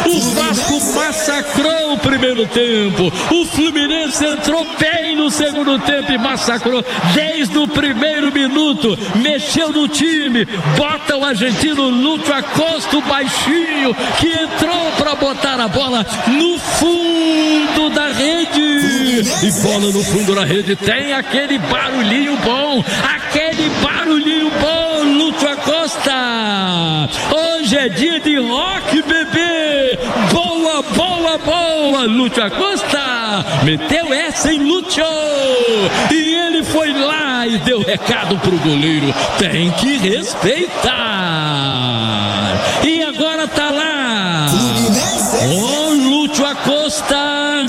O Vasco massacrou o primeiro tempo. O Fluminense entrou bem no segundo tempo e massacrou desde o primeiro minuto. Mexeu no time. Bota o argentino Lúcio Acosta, o baixinho, que entrou para botar a bola no fundo da rede. E bola no fundo da rede tem aquele barulhinho bom. Aquele barulhinho bom, Lúcio Acosta. Hoje é dia de rock, bebê. Boa, boa, boa, Lúcio Acosta. Meteu essa em Lúcio. E ele foi lá e deu recado pro goleiro. Tem que respeitar. E agora tá lá. Ô, Lúcio Acosta.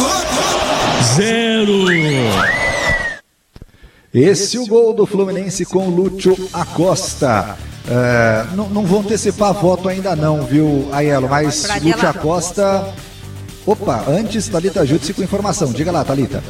0. Esse é o gol do Fluminense com Lúcio Acosta. Não vou antecipar voto ainda não, viu, Aiello? Mas Lúcio Acosta... Opa, antes, Thalita Jutsi com informação. Diga lá, Thalita.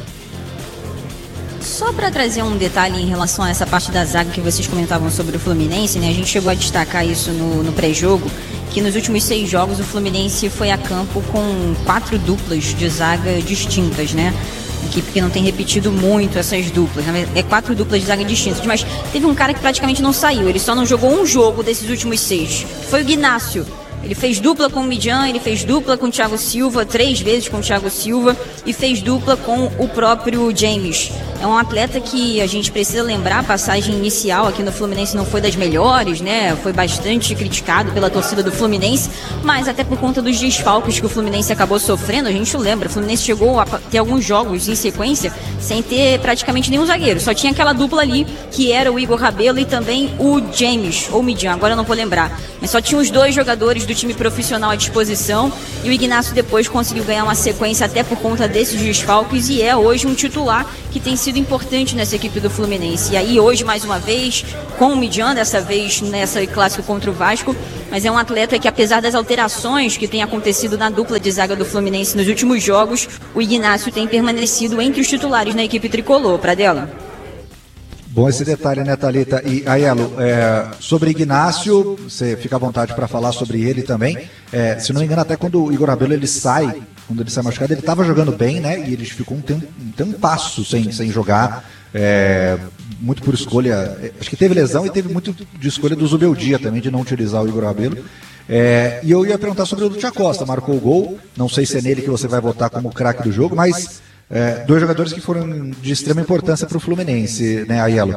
Só para trazer um detalhe em relação a essa parte da zaga que vocês comentavam sobre o Fluminense, né? A gente chegou a destacar isso no pré-jogo, que nos últimos 6 jogos o Fluminense foi a campo com 4 duplas de zaga distintas, né? Equipe que não tem repetido muito essas duplas, né? É 4 duplas de zaga distintas, mas teve um cara que praticamente não saiu, ele só não jogou um jogo desses últimos 6, que foi o Ignacio. Ele fez dupla com o Midjan, ele fez dupla com o Thiago Silva, 3 vezes com o Thiago Silva, e fez dupla com o próprio James. É um atleta que a gente precisa lembrar, a passagem inicial aqui no Fluminense não foi das melhores, né? Foi bastante criticado pela torcida do Fluminense, mas até por conta dos desfalques que o Fluminense acabou sofrendo, a gente lembra, o Fluminense chegou a ter alguns jogos em sequência sem ter praticamente nenhum zagueiro, só tinha aquela dupla ali, que era o Igor Rabelo e também o James, ou Midjan, agora eu não vou lembrar, mas só tinha os 2 jogadores do time profissional à disposição, e o Ignacio depois conseguiu ganhar uma sequência até por conta desses desfalques e é hoje um titular que tem sido importante nessa equipe do Fluminense. E aí hoje, mais uma vez, com o Midjan, dessa vez nessa clássico contra o Vasco, mas é um atleta que, apesar das alterações que têm acontecido na dupla de zaga do Fluminense nos últimos jogos, o Ignacio tem permanecido entre os titulares na equipe tricolor. Pradella. Bom esse detalhe, né, Thalita? E Aiello, sobre Ignacio, você fica à vontade para falar sobre ele também. Se não me engano, até quando o Igor Rabelo ele sai machucado, ele estava jogando bem, né? E ele ficou um tempasso sem jogar. Muito por escolha. Acho que teve lesão e teve muito de escolha do Zubeldia também, de não utilizar o Igor Rabelo. E eu ia perguntar sobre o Lúcio Acosta, marcou o gol. Não sei se é nele que você vai votar como craque do jogo, mas 2 jogadores que foram de extrema importância para o Fluminense, né, Aiello?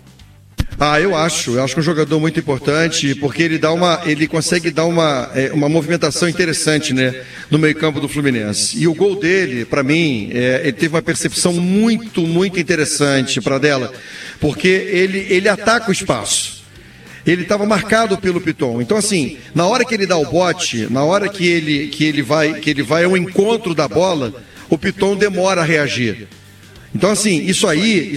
Eu acho que é um jogador muito importante, porque ele consegue dar uma movimentação interessante, né, no meio-campo do Fluminense. E o gol dele, para mim, ele teve uma percepção muito, muito interessante, Pradella, porque ele ataca o espaço. Ele estava marcado pelo Piton. Então, assim, na hora que ele dá o bote, na hora que ele vai ao encontro da bola, o Piton demora a reagir. Então, assim, isso aí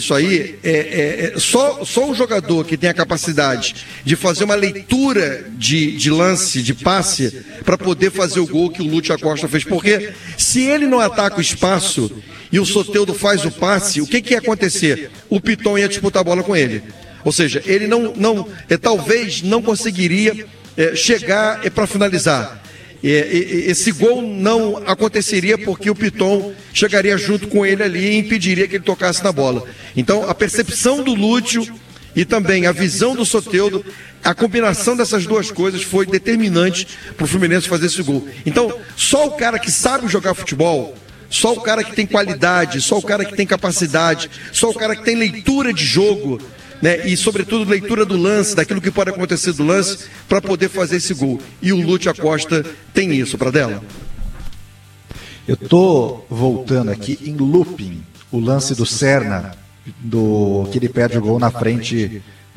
só o jogador que tem a capacidade de fazer uma leitura de lance, de passe, para poder fazer o gol que o Lúcio Acosta fez. Porque se ele não ataca o espaço e o Soteldo faz o passe, o que ia acontecer? O Piton ia disputar a bola com ele. Ou seja, ele talvez não conseguiria chegar para finalizar. Esse gol não aconteceria porque o Piton chegaria junto com ele ali e impediria que ele tocasse na bola. Então, a percepção do Lúcio e também a visão do Soteldo, a combinação dessas 2 coisas foi determinante para o Fluminense fazer esse gol. Então, só o cara que sabe jogar futebol, só o cara que tem qualidade, só o cara que tem capacidade, só o cara que tem leitura de jogo, né, e sobretudo leitura do lance, daquilo que pode acontecer do lance, para poder fazer esse gol. E o Lúcio Acosta tem isso, Pradella. Eu tô voltando aqui em looping o lance do Serna, que ele perde o gol na frente.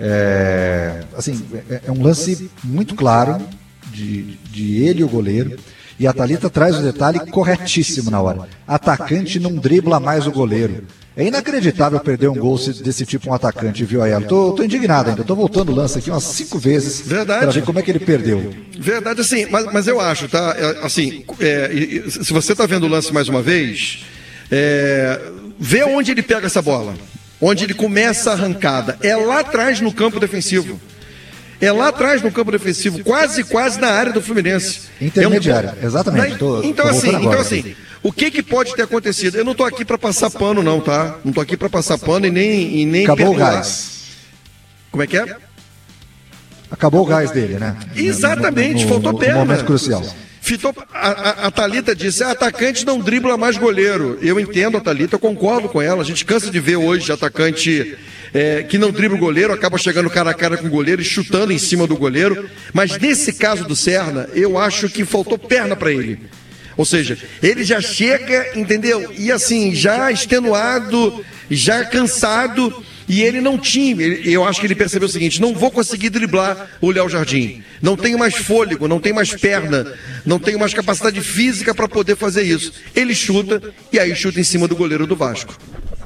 É um lance muito claro de ele e o goleiro. E a Thalita traz o detalhe corretíssimo na hora. Atacante não dribla mais o goleiro. É inacreditável perder um gol desse tipo, um atacante, viu, Aiello? Tô indignado ainda, tô voltando o lance aqui umas 5 vezes para ver como é que ele perdeu. Verdade, assim, mas eu acho, tá? Se você tá vendo o lance mais uma vez, vê onde ele pega essa bola, onde ele começa a arrancada. É lá atrás no campo defensivo. É lá atrás no campo defensivo, quase na área do Fluminense. Intermediário, exatamente. Então assim, o que pode ter acontecido? Eu não estou aqui para passar pano não, tá? Não estou aqui para passar pano e nem acabou o gás. Como é que é? Acabou o gás dele, né? Exatamente, faltou perna. No momento crucial. A Thalita disse, atacante não dribla mais goleiro. Eu entendo a Thalita, eu concordo com ela. A gente cansa de ver hoje atacante que não dribla o goleiro, acaba chegando cara a cara com o goleiro e chutando em cima do goleiro. Mas nesse caso do Serna, eu acho que faltou perna para ele. Ou seja, ele já chega, entendeu? E assim, já extenuado, já cansado. E ele não tinha, eu acho que ele percebeu o seguinte, não vou conseguir driblar o Léo Jardim, não tenho mais fôlego, não tenho mais perna, não tenho mais capacidade física para poder fazer isso. Ele chuta, e aí chuta em cima do goleiro do Vasco.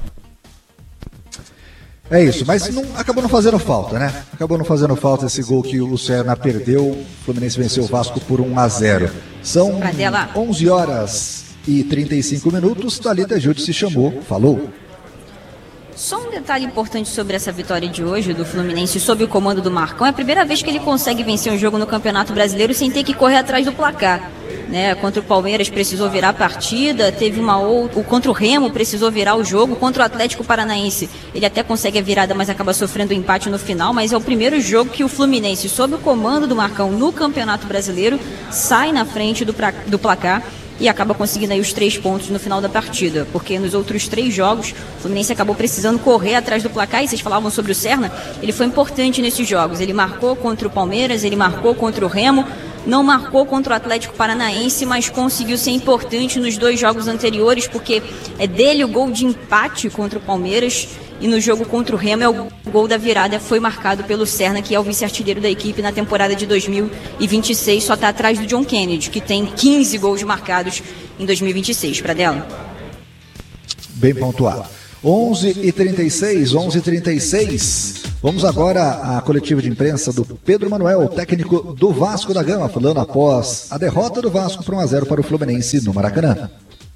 É isso, mas acabou não fazendo falta, né? Acabou não fazendo falta esse gol que o Serna perdeu, o Fluminense venceu o Vasco por 1-0. São 11 horas e 35 minutos, Thalita Júdice se chamou, falou. Só um detalhe importante sobre essa vitória de hoje do Fluminense sob o comando do Marcão. É a primeira vez que ele consegue vencer um jogo no Campeonato Brasileiro sem ter que correr atrás do placar. Né? Contra o Palmeiras precisou virar a partida, contra o Remo precisou virar o jogo, contra o Atlético Paranaense ele até consegue a virada, mas acaba sofrendo o empate no final. Mas é o primeiro jogo que o Fluminense, sob o comando do Marcão no Campeonato Brasileiro, sai na frente do placar e acaba conseguindo aí os 3 pontos no final da partida, porque nos outros 3 jogos o Fluminense acabou precisando correr atrás do placar. E vocês falavam sobre o Serna, ele foi importante nesses jogos, ele marcou contra o Palmeiras, ele marcou contra o Remo, não marcou contra o Atlético Paranaense, mas conseguiu ser importante nos 2 jogos anteriores, porque é dele o gol de empate contra o Palmeiras, e no jogo contra o Remo o gol da virada foi marcado pelo Serna, que é o vice-artilheiro da equipe na temporada de 2026, só está atrás do John Kennedy, que tem 15 gols marcados em 2026. Pradella. Bem pontuado. 11h36. Vamos agora à coletiva de imprensa do Pedro Manuel, técnico do Vasco da Gama, falando após a derrota do Vasco por 1-0 para o Fluminense no Maracanã.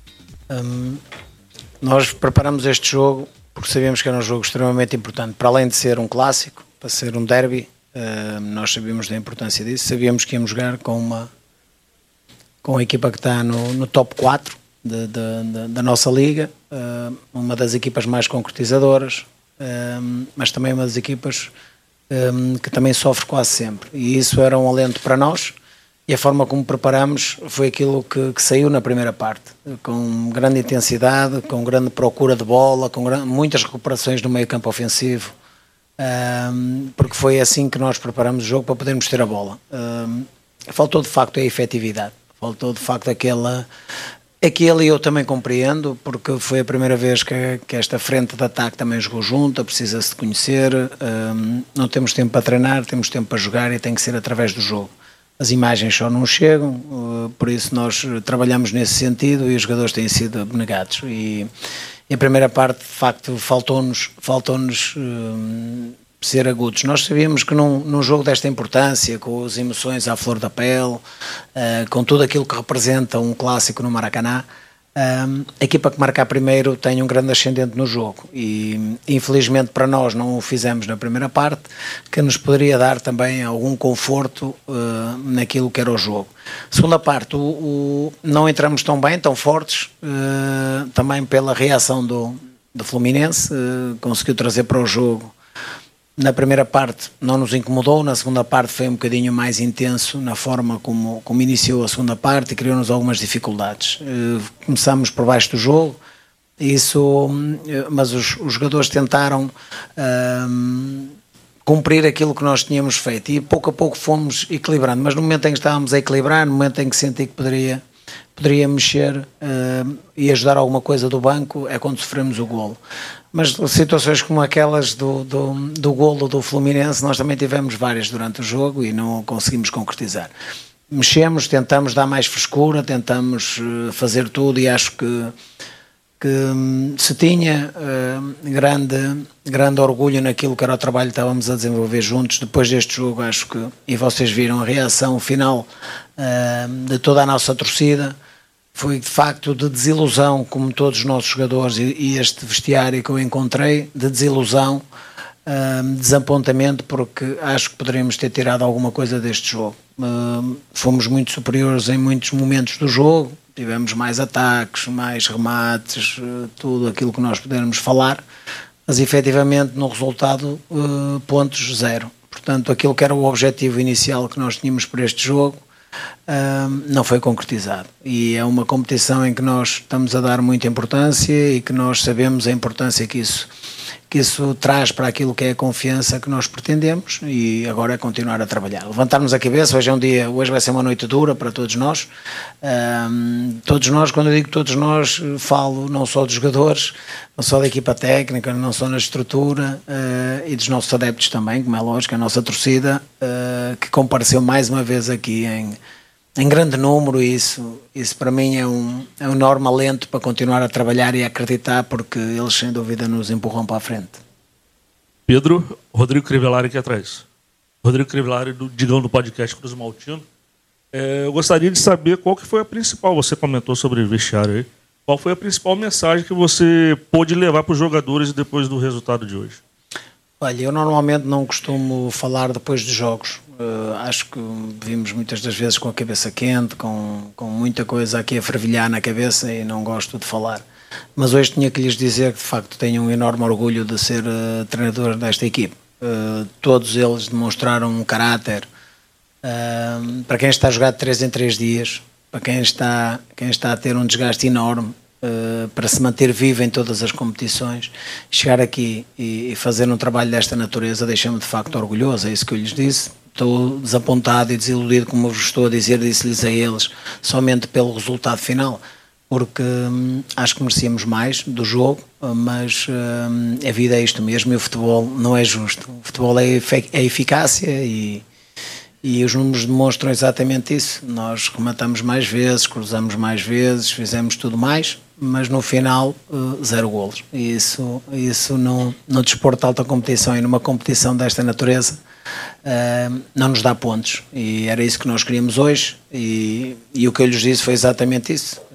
Nós preparamos este jogo porque sabíamos que era um jogo extremamente importante, para além de ser um clássico, para ser um derby, nós sabíamos da importância disso, sabíamos que íamos jogar com a equipa que está no top 4 da nossa liga, uma das equipas mais concretizadoras, mas também uma das equipas que também sofre quase sempre, e isso era um alento para nós. E a forma como preparamos foi aquilo que saiu na primeira parte, com grande intensidade, com grande procura de bola, com muitas recuperações no meio campo ofensivo, porque foi assim que nós preparamos o jogo para podermos ter a bola. Faltou de facto a efetividade, faltou de facto aquele eu também compreendo, porque foi a primeira vez que esta frente de ataque também jogou junta, precisa-se de conhecer, não temos tempo para treinar, temos tempo para jogar e tem que ser através do jogo. As imagens só não chegam, por isso nós trabalhamos nesse sentido e os jogadores têm sido abnegados. E a primeira parte, de facto, faltou-nos ser agudos. Nós sabíamos que num jogo desta importância, com as emoções à flor da pele, com tudo aquilo que representa um clássico no Maracanã, a equipa que marcar primeiro tem um grande ascendente no jogo e infelizmente para nós não o fizemos na primeira parte, que nos poderia dar também algum conforto naquilo que era o jogo. Segunda parte, não entramos tão bem, tão fortes, também pela reação do Fluminense, conseguiu trazer para o jogo. Na primeira parte não nos incomodou, na segunda parte foi um bocadinho mais intenso na forma como iniciou a segunda parte e criou-nos algumas dificuldades. Começámos por baixo do jogo, mas os jogadores tentaram cumprir aquilo que nós tínhamos feito e pouco a pouco fomos equilibrando, mas no momento em que estávamos a equilibrar, no momento em que senti que poderia mexer e ajudar alguma coisa do banco, é quando sofremos o golo. Mas situações como aquelas do golo do Fluminense, nós também tivemos várias durante o jogo e não conseguimos concretizar. Mexemos, tentamos dar mais frescura, tentamos fazer tudo e acho que se tinha grande orgulho naquilo que era o trabalho que estávamos a desenvolver juntos. Depois deste jogo, acho que, e vocês viram a reação final de toda a nossa torcida, foi de facto de desilusão, como todos os nossos jogadores e este vestiário que eu encontrei, de desilusão desapontamento, porque acho que poderíamos ter tirado alguma coisa deste jogo. Fomos muito superiores em muitos momentos do jogo, tivemos mais ataques, mais remates, tudo aquilo que nós pudermos falar, mas efetivamente no resultado pontos 0. Portanto, aquilo que era o objetivo inicial que nós tínhamos para este jogo não foi concretizado, e é uma competição em que nós estamos a dar muita importância e que nós sabemos a importância que isso traz para aquilo que é a confiança que nós pretendemos, e agora é continuar a trabalhar, levantarmos a cabeça. Hoje vai ser uma noite dura para todos nós, quando eu digo todos nós, falo não só dos jogadores, não só da equipa técnica, não só na estrutura, e dos nossos adeptos também, como é lógico, a nossa torcida, que compareceu mais uma vez aqui em grande número, e isso para mim é um enorme alento para continuar a trabalhar e a acreditar, porque eles sem dúvida nos empurram para a frente. Pedro, Rodrigo Crivellari aqui atrás. Rodrigo Crivellari, do Digão do podcast Cruz Maltino. Eu gostaria de saber qual que foi a principal, você comentou sobre o vestiário aí, qual foi a principal mensagem que você pôde levar para os jogadores depois do resultado de hoje? Olha, eu normalmente não costumo falar depois dos jogos. Acho que vimos muitas das vezes com a cabeça quente, com muita coisa aqui a fervilhar na cabeça, e não gosto de falar. Mas hoje tinha que lhes dizer que de facto tenho um enorme orgulho de ser treinador desta equipe. Todos eles demonstraram um caráter. Para quem está a jogar de 3 em 3 dias, para quem está a ter um desgaste enorme, para se manter vivo em todas as competições, chegar aqui e fazer um trabalho desta natureza deixa-me de facto orgulhoso. É isso que eu lhes disse. Estou desapontado e desiludido, como eu vos estou a dizer, disse-lhes a eles, somente pelo resultado final, porque acho que merecíamos mais do jogo, mas a vida é isto mesmo, e o futebol não é justo. O futebol é eficácia, e os números demonstram exatamente isso. Nós rematamos mais vezes, cruzamos mais vezes, fizemos tudo mais, mas no final 0 golos. E isso no desporto de alta competição e numa competição desta natureza não nos dá pontos. E era isso que nós queríamos hoje, e o que eu lhes disse foi exatamente isso.